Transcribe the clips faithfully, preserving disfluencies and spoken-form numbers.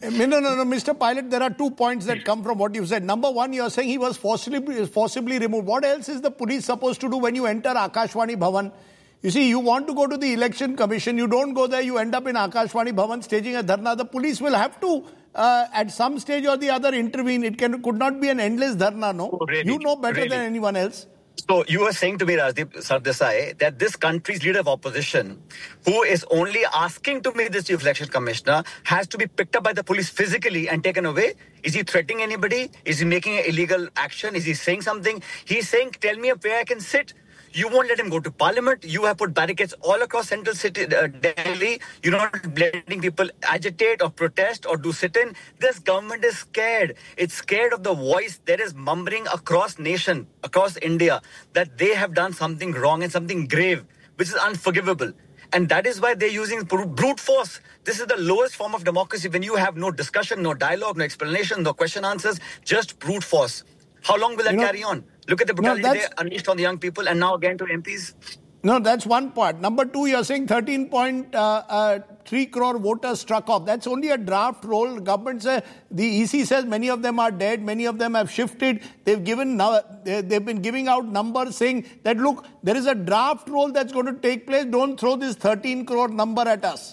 No, no, no, Mister Pilot, there are two points that come from what you said. Number one, you're saying he was forcibly, forcibly removed. What else is the police supposed to do when you enter Akashvani Bhavan? You see, you want to go to the election commission, you don't go there, you end up in Akashvani Bhavan staging a dharna. The police will have to, uh, at some stage or the other, intervene. It can could not be an endless dharna, no? Oh, really? You know better Really? than anyone else. So you were saying to me, Rajdeep Sardesai, that this country's leader of opposition, who is only asking to meet this chief election commissioner, has to be picked up by the police physically and taken away? Is he threatening anybody? Is he making an illegal action? Is he saying something? He's saying, tell me where I can sit. You won't let him go to parliament. You have put barricades all across central city, uh, Delhi. You're not letting people agitate or protest or do sit-in. This government is scared. It's scared of the voice that is mumbling across nation, across India, that they have done something wrong and something grave, which is unforgivable. And that is why they're using brute force. This is the lowest form of democracy when you have no discussion, no dialogue, no explanation, no question answers, just brute force. How long will that you know, carry on? Look at the brutality no, they unleashed on the young people and now again to M Ps. No, that's one part. Number two, you're saying thirteen point three crore voters struck off. That's only a draft roll. Government says, the E C says many of them are dead. Many of them have shifted. They've given now, they've been giving out numbers saying that, look, there is a draft roll that's going to take place. Don't throw this thirteen crore number at us.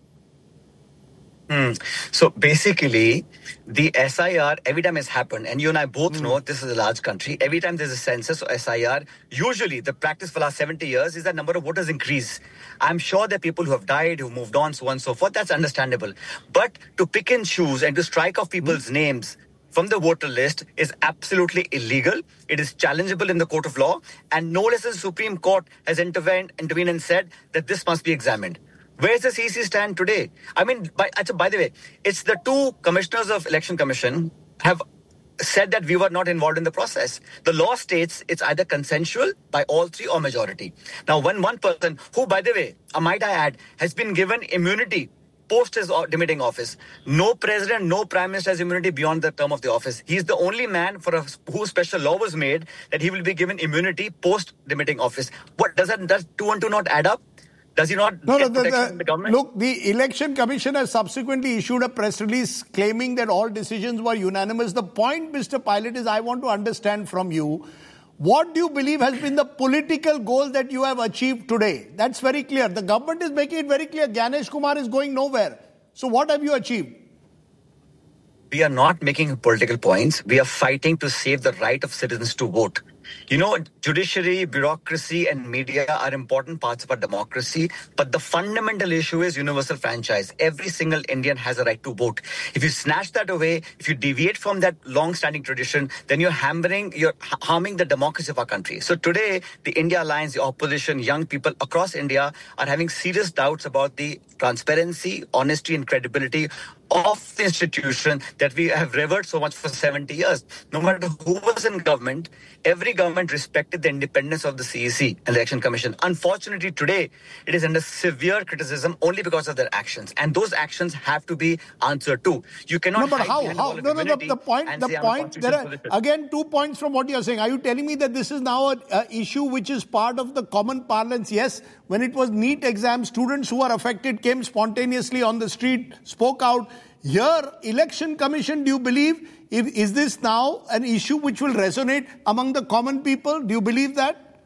Hmm. So basically, the S I R, every time it's happened, and you and I both mm. know this is a large country, every time there's a census or S I R, usually the practice for the last seventy years is that number of voters increase. I'm sure there are people who have died, who moved on, so on and so forth. That's understandable. But to pick and choose and to strike off people's mm. names from the voter list is absolutely illegal. It is challengeable in the court of law. And no less than the Supreme Court has intervened, intervened and said that this must be examined. Where's the C E C stand today? I mean, by, by the way, it's the two commissioners of Election Commission have said that we were not involved in the process. The law states it's either consensual by all three or majority. Now, when one person, who, by the way, I might I add, has been given immunity post his demitting office. No president, no prime minister has immunity beyond the term of the office. He's the only man for a, whose special law was made that he will be given immunity post demitting office. What does that, does two and two not add up? Does he not no, get no, protection the, from the government? Look, the Election Commission has subsequently issued a press release claiming that all decisions were unanimous. The point, Mister Pilot, is I want to understand from you, what do you believe has been the political goal that you have achieved today? That's very clear. The government is making it very clear. Gyanesh Kumar is going nowhere. So what have you achieved? We are not making political points. We are fighting to save the right of citizens to vote. You know, judiciary, bureaucracy and media are important parts of our democracy, but the fundamental issue is universal franchise. Every single Indian has a right to vote. If you snatch that away, if you deviate from that long-standing tradition, then you're hampering, you're harming the democracy of our country. So today, the India Alliance, the opposition, young people across India are having serious doubts about the transparency, honesty and credibility of the institution that we have revered so much for seventy years. No matter who was in government, every government respected the independence of the C E C and the Election Commission. Unfortunately, today, it is under severe criticism only because of their actions. And those actions have to be answered to. You cannot No, but how? how? No, no, the, the point, the point, there are, again, two points from what you're saying. Are you telling me that this is now an issue which is part of the common parlance? Yes, when it was NEET exam, students who are affected came spontaneously on the street, spoke out. Here, Election Commission, do you believe, if, is this now an issue which will resonate among the common people? Do you believe that?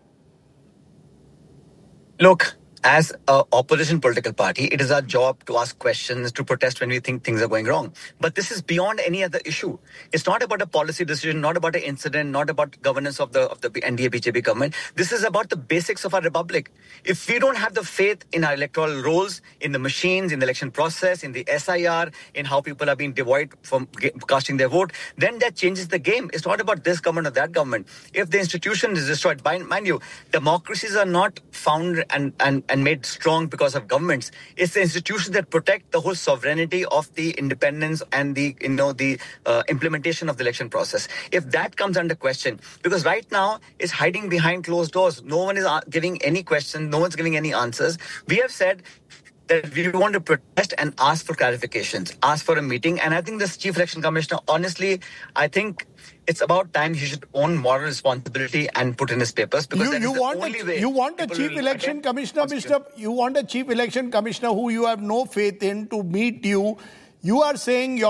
Look, as an opposition political party, it is our job to ask questions, to protest when we think things are going wrong. But this is beyond any other issue. It's not about a policy decision, not about an incident, not about governance of the of the N D A B J P government. This is about the basics of our republic. If we don't have the faith in our electoral rolls, in the machines, in the election process, in the S I R, in how people are being devoid from casting their vote, then that changes the game. It's not about this government or that government. If the institution is destroyed, mind you, democracies are not found and and and made strong because of governments. It's the institutions that protect the whole sovereignty of the independence and the, you know, the uh, implementation of the election process. If that comes under question, because right now it's hiding behind closed doors. No one is giving any question. No one's giving any answers. We have said that we want to protest and ask for clarifications, ask for a meeting. And I think this Chief Election Commissioner, honestly, I think it's about time he should own moral responsibility and put in his papers. Because you, that you is the want only a, way you want a Chief Election Commissioner, Mister You want a Chief Election Commissioner who you have no faith in to meet you. You are saying your